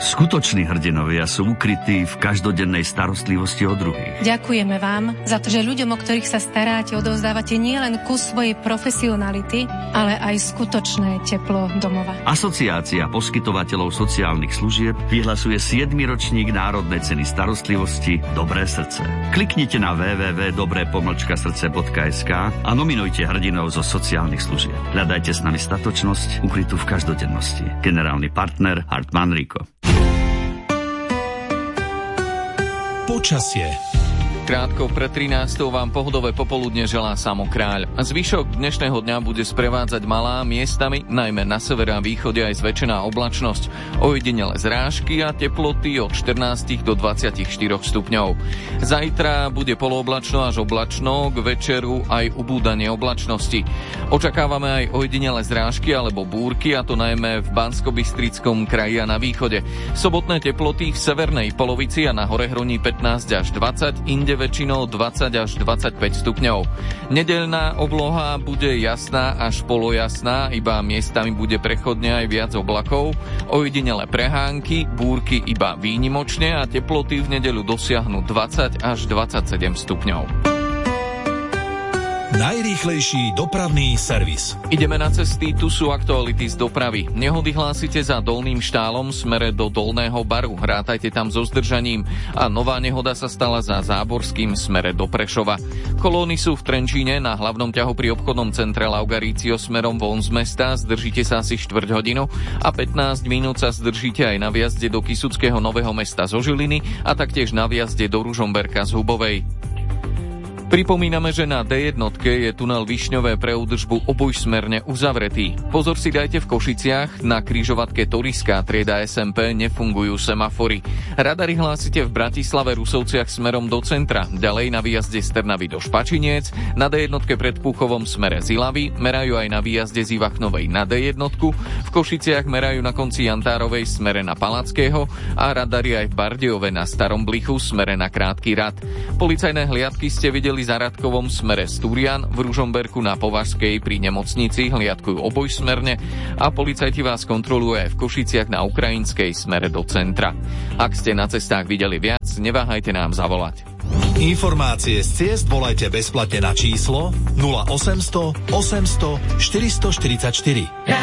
Skutoční hrdinovia sú ukrytí v každodennej starostlivosti o druhých. Ďakujeme vám za to, že ľuďom, o ktorých sa staráte, odovzdávate nielen kus svojej profesionality, ale aj skutočné teplo domova. Asociácia poskytovateľov sociálnych služieb vyhlasuje 7. ročník Národnej ceny starostlivosti Dobré srdce. Kliknite na www.dobre-srdce.sk a nominujte hrdinov zo sociálnych služieb. Hľadajte s nami statočnosť ukrytú v každodennosti. Generálny partner Hartmann Rico. Počasie. Krátko pred 13. vám pohodové popoludne želá Samo Kráľ. Zvyšok dnešného dňa bude sprevádzať malá, miestami, najmä na severe a východe aj zväčšená oblačnosť. Ojedinele zrážky a teploty od 14 do 24 stupňov. Zajtra bude polooblačno až oblačno, k večeru aj ubúdanie oblačnosti. Očakávame aj ojedinele zrážky alebo búrky, a to najmä v Banskobystrickom kraji a na východe. Sobotné teploty v severnej polovici a na Horehroní 15 až 20, inde väčšinou 20 až 25 stupňov. Nedeľná obloha bude jasná až polojasná, iba miestami bude prechodne aj viac oblakov, ojedinele prehánky, búrky iba výnimočne a teploty v nedeľu dosiahnu 20 až 27 stupňov. Najrýchlejší dopravný servis. Ideme na cesty, tu sú aktuality z dopravy. Nehody hlásite za Dolným Štálom smere do Dolného Baru. Rátajte tam so zdržaním. A nová nehoda sa stala za Záborským smere do Prešova. Kolóny sú v Trenčíne na hlavnom ťahu pri obchodnom centre Laugarício smerom von z mesta. Zdržíte sa asi 4 hodinu a 15 minút sa zdržíte aj na vjazde do Kysuckého Nového Mesta zo Žiliny a taktiež na vjazde do Ružomberka z Hubovej. Pripomíname, že na D1 je tunel Višňové pre údržbu obojsmerne uzavretý. Pozor si dajte v Košiciach, na križovatke Toriská trieda SMP nefungujú semafory. Radary hlásite v Bratislave Rusovciach smerom do centra, ďalej na výjazde z Trnavy do Špačiniec, na D1 pred Púchovom smere z Ilavy, merajú aj na výjazde z Ivachnovej na D1, v Košiciach merajú na konci Jantárovej smere na Palackého a radary aj v Bardejove na Starom Blichu smere na Krátky rad. Policajné hliadky ste videli za Radkovom smere Sturian, v Ružomberku na Považskej pri nemocnici hliadkujú obojsmerne a policajti vás kontrolujú aj v Košiciach na Ukrajinskej smere do centra. Ak ste na cestách videli viac, neváhajte nám zavolať. Informácie z ciest volajte bezplatne na číslo 0800 800 444.